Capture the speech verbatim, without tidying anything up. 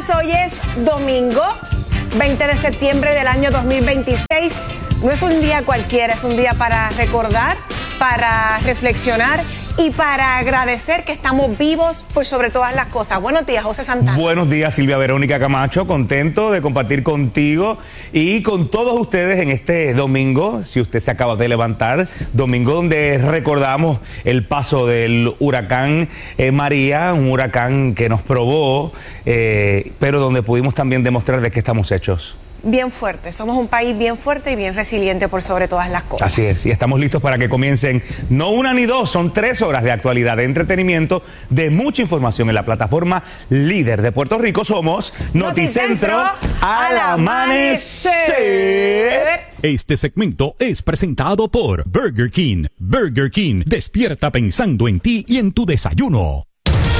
días, hoy es domingo, veinte de septiembre del año dos mil veintiséis. No es un día cualquiera, es un día para recordar, para reflexionar y para agradecer que estamos vivos por sobre todas las cosas. Buenos días, José Santana. Buenos días, Silvia Verónica Camacho. Contento de compartir contigo y con todos ustedes en este domingo, si usted se acaba de levantar, domingo donde recordamos el paso del huracán eh, María, un huracán que nos probó, eh, pero donde pudimos también demostrar de qué estamos hechos. Bien fuerte, somos un país bien fuerte y bien resiliente por sobre todas las cosas. Así es, y estamos listos para que comiencen no una ni dos, son tres horas de actualidad, de entretenimiento, de mucha información en la plataforma líder de Puerto Rico. Somos Noticentro, Noticentro al amanecer. Este segmento es presentado por Burger King. Burger King, despierta pensando en ti y en tu desayuno.